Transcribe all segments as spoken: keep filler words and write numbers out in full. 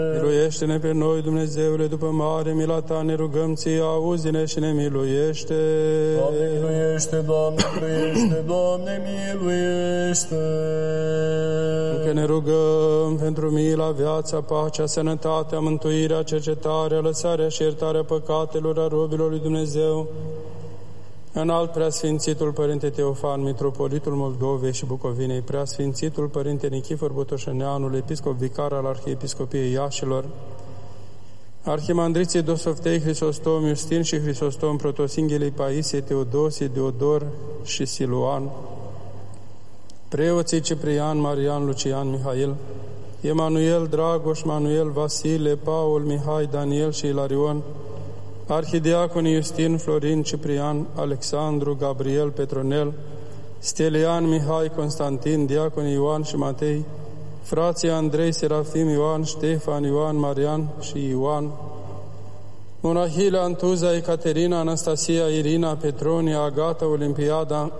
Miluiește-ne pe noi, Dumnezeule, după mare mila Ta, ne rugăm Ție, auzi-ne și ne miluiește. Doamne, miluiește, Doamne, miluiește, Doamne, miluiește. Încă ne rugăm pentru mila, viața, pacea, sănătatea, mântuirea, cercetarea, lăsarea și iertarea păcatelor a robilor lui Dumnezeu. Înalt Preasfințitul Părinte Teofan, Mitropolitul Moldovei și Bucovinei, Preasfințitul Părinte Nichifor Botoșăneanul, Episcop Vicar al Arhiepiscopiei Iașilor, Arhimandriții Dosoftei Hristostom Iustin și Hristostom Protosinghelei Paisie, Teodosie, Deodor și Siluan, preoții Ciprian, Marian, Lucian, Mihail, Emanuel, Dragoș, Manuel, Vasile, Paul, Mihai, Daniel și Ilarion, arhidiaconii Iustin, Florin, Ciprian, Alexandru, Gabriel, Petronel, Stelian, Mihai, Constantin, diaconii Ioan și Matei, frații Andrei, Serafim, Ioan, Ștefan, Ioan, Marian și Ioan, Monahile, Antuza, Ecaterina, Anastasia, Irina, Petronia, Agata, Olimpiada,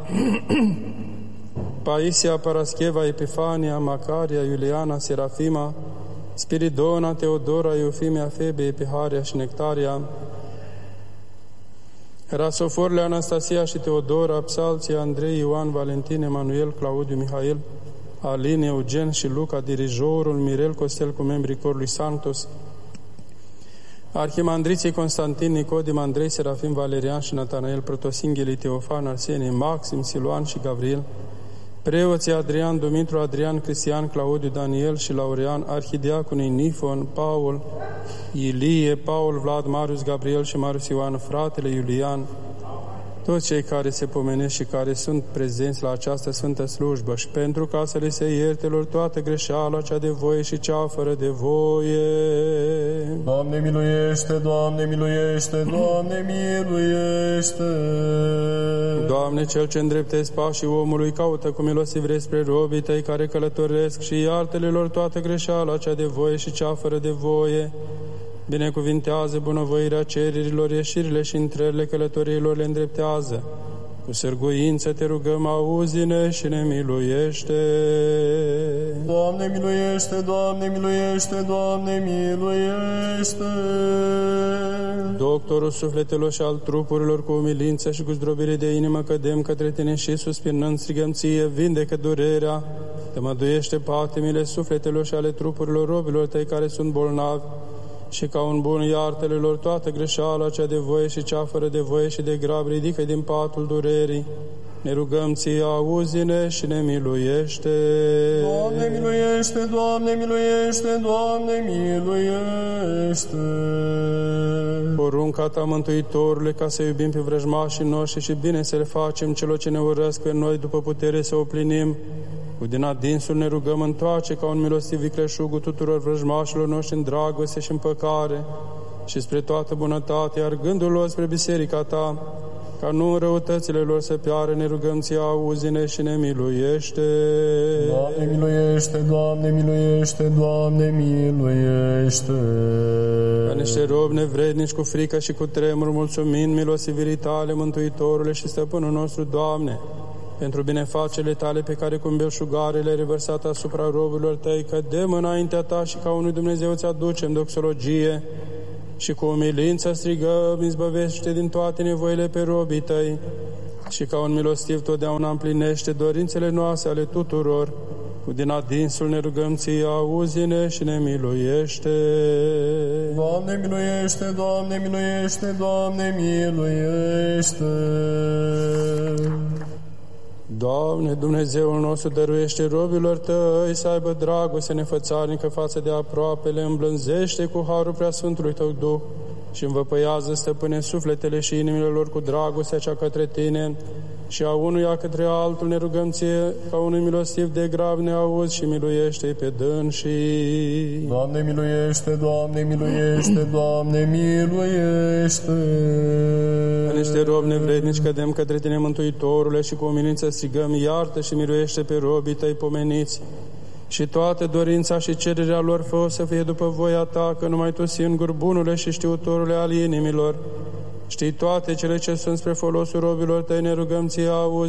Paisia, Parascheva, Epifania, Macaria, Iuliana, Serafima, Spiridona, Teodora, Eufimia, Febe, Epiharia și Nectaria, Rasoforle, Anastasia și Teodora, Psalții, Andrei, Ioan, Valentin, Emanuel, Claudiu, Mihail, Alin, Eugen și Luca, dirijorul, Mirel Costel cu membrii corului Sanctus, arhimandriții Constantin, Nicodim, Andrei, Serafim, Valerian și Natanael, Protosinghelii Teofan, Arsenie, Maxim, Siluan și Gabriel, preoții Adrian, Dumitru, Adrian, Cristian, Claudiu, Daniel și Laurean, arhidiaconii Nifon, Paul, Ilie, Paul, Vlad, Marius, Gabriel și Marius Ioan, fratele Iulian, toți cei care se pomenesc și care sunt prezenți la această sfântă slujbă și pentru ca să le se ierte lor toată greșeala, cea de voie și cea fără de voie. Doamne, miluiește, Doamne, miluiește, Doamne, miluiește. Doamne, Cel ce îndreptezi pașii omului, caută cu milosivire spre robii Tăi care călătoresc și iartă-le lor toată greșeala, cea de voie și cea fără de voie. Binecuvintează bunăvoirea cererilor, ieșirile și intrările călătoriilor le îndreptează. Cu sârguință te rugăm, auzi-ne și ne miluiește. Doamne, miluiește, Doamne, miluiește, Doamne, miluiește. Doctorul sufletelor și al trupurilor, cu umilință și cu zdrobire de inimă cădem către Tine și suspinând strigăm Ție, vindecă durerea, tămăduiește patimile sufletelor și ale trupurilor robilor Tăi care sunt bolnavi, și ca un bun iartă-le lor toată greșeala, cea de voie și cea fără de voie și de grav, ridică din patul durerii. Ne rugăm Ție, auzi-ne și ne miluiește. Doamne, miluiește, Doamne, miluiește, Doamne, miluiește. Porunca Ta, Mântuitorule, ca să iubim pe vrăjmașii noștri și bine să le facem celor ce ne urăsc pe noi, după putere să o plinim. Cu din adinsul ne rugăm, întoarce ca un milostiv vicleșugul tuturor vrăjmașilor noștri în dragoste și în păcare și spre toată bunătate, iar gândul lor spre biserica Ta, ca nu în răutățile lor să piară, ne rugăm Ție, auzi-ne și ne miluiește. Doamne, miluiește, Doamne, miluiește, Doamne, miluiește. Ca niște robi nevrednici cu frică și cu tremur, mulțumind milosivirii Tale, Mântuitorule și Stăpânul nostru, Doamne, pentru binefacerile Tale pe care cu belșugare le-ai revărsat asupra robilor Tăi, cădem înaintea Ta și ca unui Dumnezeu ți aducem doxologie și cu umilință strigăm, izbăvește din toate nevoile pe robii Tăi și ca un milostiv totdeauna împlinește dorințele noastre ale tuturor. Cu din adinsul ne rugăm Ție, auzi-ne și ne miluiește. Doamne, miluiește, Doamne, miluiește, Doamne, miluiește. Doamne, Dumnezeul nostru, dăruiește robilor Tăi să aibă dragoste nefățarnică față de aproapele, îmblânzește cu harul preasfântului Tău Duh și învăpăiază, Stăpâne, sufletele și inimile lor cu dragostea cea către Tine și a unuia către altul ne rugăm Ție, ca unui milostiv de grav ne auzi și miluiește-i pe dânsii. Doamne, miluiește, Doamne, miluiește, Doamne, miluiește. Ca niște robi nevrednici cădem către Tine, Mântuitorule, și cu umilință strigăm, iartă și miluiește pe robii Tăi pomeniți și toate dorința și cererea lor fă să fie după voia Ta, că numai Tu, singur, bunule și știutorule al inimilor, știi toate cele ce sunt spre folosul robilor Tăi, ne rugăm Ție, auzi